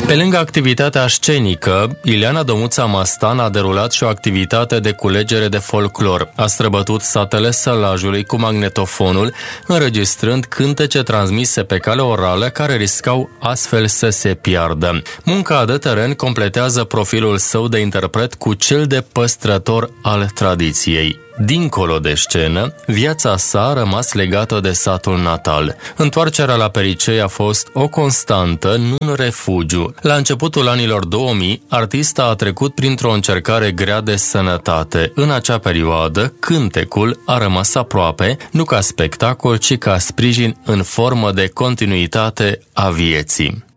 Pe lângă activitatea scenică, Ileana Domuța Mastan a derulat și o activitate de culegere de folclor. A străbătut satele Sălajului cu magnetofonul, înregistrând cântece transmise pe cale orală care riscau astfel să se piardă. Munca de teren completează profilul său de interpret cu cel de păstrător al tradiției. Dincolo de scenă, viața sa a rămas legată de satul natal. Întoarcerea la Pericei a fost o constantă, nu un refugiu. La începutul anilor 2000, artista a trecut printr-o încercare grea de sănătate. În acea perioadă, cântecul a rămas aproape, nu ca spectacol, ci ca sprijin în formă de continuitate a vieții.